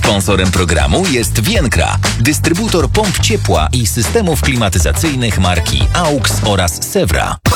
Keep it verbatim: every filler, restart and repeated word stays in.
Sponsorem programu jest Vienkra, dystrybutor pomp ciepła i systemów klimatyzacyjnych marki A U X oraz Sewra.